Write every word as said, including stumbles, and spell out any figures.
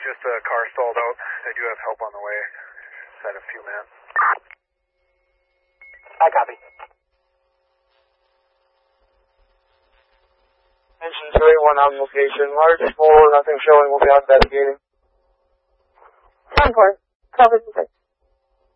just a car stalled out. I do have help on the way. Just had a few men. I copy. Engine two eight one on location. Large four, nothing showing. We'll be out investigating. ten four. Cover the six.